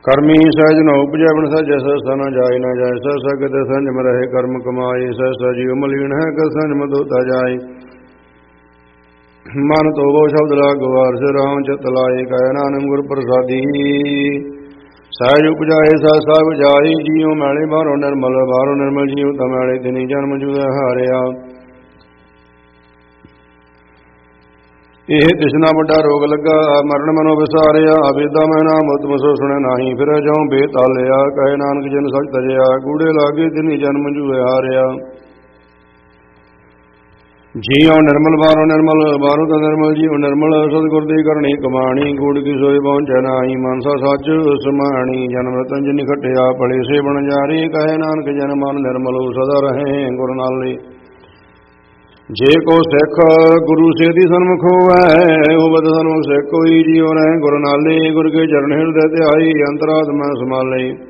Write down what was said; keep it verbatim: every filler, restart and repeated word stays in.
ਕਰਮੀ ਸਹਿਜ ਨ ਉਪਜੈ ਬਿਨ ਸਹਿ ਜੈਸਾ ਸਨ ਜਾਇ ਨ ਜਾਇ ਸਹਿ ਸਗਤ ਸੰਜਮ ਰਹੇ ਕਰਮ ਕਮਾਈ ਸਹਿ ਸਜੀਵ ਮਲੀਨ ਹੈ ਕਸ ਸੰਜਮ ਦੋਤਾ ਜਾਇ ਮਨ ਤੋਵੋ ਸ਼ਬਦ ਲਾਗਵਾਰ ਸੇ ਰਾਮ ਚਿਤ ਲਾਏ ਕਹਿ ਨਾਨਕ ਗੁਰ ਪ੍ਰਸਾਦੀ ਸਹਿਜ ਉਪਜਾਏ ਸਹਿ ਸਭ ਜਾਈ ਜੀਉ ਮੈਲੇ ਬਾਹਰੋਂ ਨਿਰਮਲ ਬਾਹਰੋਂ ਨਿਰਮਲ ਜੀਉ ਤਮੈਲੇ ਤਿਨੀ ਜਨਮ ਜੁਗਾ ਹਾਰਿਆ ਇਹ ਤਿਸਨਾ ਵੱਡਾ ਰੋਗ ਲੱਗਾ ਮਰਨ ਮਨੋ ਵਿਸਾਰਿਆ ਅਵੇਦਾ ਮੈਂ ਨਾਮ ਉਤਮ ਸੋ ਸੁਣੈ ਨਾਹੀ ਫਿਰ ਜਾਉ ਬੇਤਾਲਿਆ ਕਹੇ ਨਾਨਕ ਜਨ ਸਚ ਤਜਿਆ ਗੂੜੇ ਲਾਗੇ ਤਿਨੀ ਜਨਮ ਜੁਗਾ ਹਾਰਿਆ ਜੀਉ ਨਿਰਮਲ ਬਾਹਰੋਂ ਨਿਰਮਲ ਬਾਹਰੋਂ ਤਾਂ ਨਿਰਮਲ ਜੀਉ ਨਿਰਮਲ ਸਤਿਗੁਰ ਦੀ ਕਰਨੀ ਕਮਾਣੀ ਗੂੜ ਕੀ ਸੋਈ ਪਹੁੰਚੈ ਨਾਹੀ ਮਨਸਾ ਸੱਚ ਸਮਾਣੀ ਜਨਮ ਰਤਨ ਜਿਨਿ ਖਟਿਆ ਭਲੇ ਸੇ ਬਣ ਜਾਰੀ ਕਹੇ ਨਾਨਕ ਜਨ ਮਨ ਨਿਰਮਲ ਸਦਾ ਰਹੇ ਗੁਰ ਨਾਲੇ ਜੇ ਕੋ ਸਿੱਖ ਗੁਰੂ ਸੇਧੀ ਸਨਮੁਖ ਹੋਵੈ ਹੋਵਤ ਸਨਮੁਖ ਸਿੱਖ ਕੋਈ ਜੀਉ ਰਹਿ ਗੁਰ ਨਾਲੇ ਗੁਰ ਕੇ ਚਰਨ ਹਿਰਦੈ ਧਿਆਈ ਅੰਤਰਾਤਮਾ ਸਮਾਲੇ